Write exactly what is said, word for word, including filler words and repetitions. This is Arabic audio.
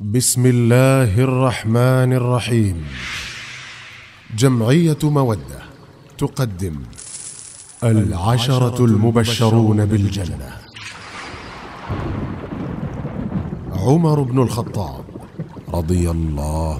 بسم الله الرحمن الرحيم. جمعية مودة تقدم العشرة المبشرون بالجنة. عمر بن الخطاب رضي الله